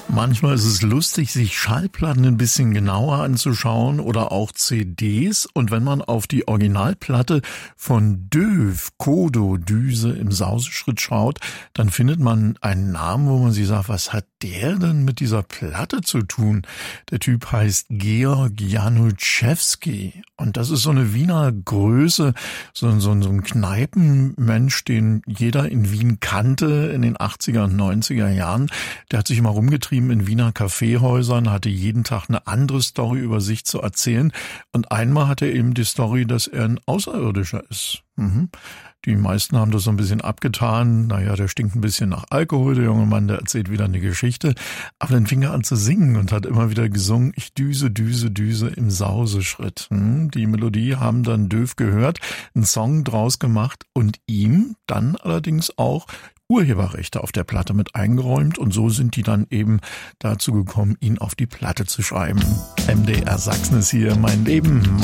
Manchmal ist es lustig, sich Schallplatten ein bisschen genauer anzuschauen oder auch CDs. Und wenn man auf die Originalplatte von Döv, Kodo, Düse im Sauseschritt schaut, dann findet man einen Namen, wo man sich sagt, was hat der denn mit dieser Platte zu tun? Der Typ heißt Georg Januszewski. Und das ist so eine Wiener Größe, so ein Kneipenmensch, den jeder in Wien kannte in den 80er und 90er Jahren. Der hat sich immer rumgetrieben in Wiener Kaffeehäusern, hatte jeden Tag eine andere Story über sich zu erzählen. Und einmal hat er eben die Story, dass er ein Außerirdischer ist. Die meisten haben das so ein bisschen abgetan. Naja, der stinkt ein bisschen nach Alkohol, der junge Mann, der erzählt wieder eine Geschichte. Aber dann fing er an zu singen und hat immer wieder gesungen, ich düse, düse, düse im Sauseschritt. Die Melodie haben dann Döv gehört, einen Song draus gemacht und ihm dann allerdings auch Urheberrechte auf der Platte mit eingeräumt. Und so sind die dann eben dazu gekommen, ihn auf die Platte zu schreiben. MDR Sachsen ist hier, mein Leben.